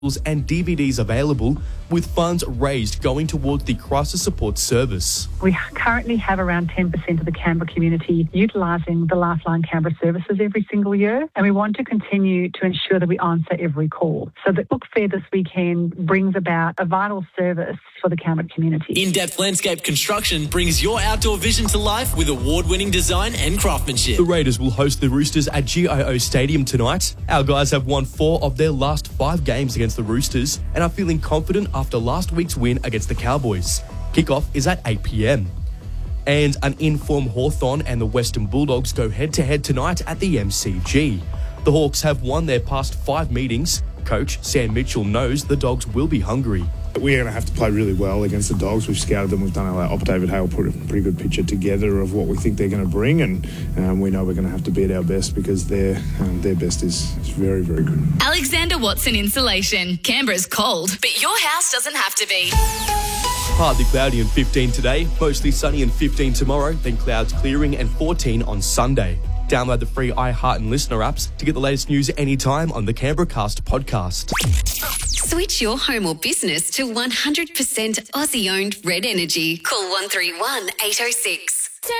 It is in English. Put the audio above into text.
and DVDs available, with funds raised going towards the Crisis Support Service. We currently have around 10% of the Canberra community utilising the Lifeline Canberra services every single year, and we want to continue to ensure that we answer every call. So the book fair this weekend brings about a vital service for the Canberra community. In-Depth Landscape Construction brings your outdoor vision to life with award-winning design and craftsmanship. The Raiders will host the Roosters at GIO Stadium tonight. Our guys have won 4 of their last 5 games against the Roosters and are feeling confident after last week's win against the Cowboys. Kickoff is at 8 p.m. And an in-form Hawthorn and the Western Bulldogs go head-to-head tonight at the MCG. The Hawks have won their past 5 meetings. Coach Sam Mitchell knows the Dogs will be hungry. We're going to have to play really well against the Dogs. We've scouted them. We've done our David Hale put a pretty good picture together of what we think they're going to bring, and we know we're going to have to beat our best because their best is very, very good. Alexander Watson Insulation. Canberra's cold, but your house doesn't have to be. Partly cloudy and 15 today, mostly sunny and 15 tomorrow, then clouds clearing and 14 on Sunday. Download the free iHeart and Listener apps to get the latest news anytime on the Canberra Cast podcast. Switch your home or business to 100% Aussie-owned Red Energy. Call 131 806.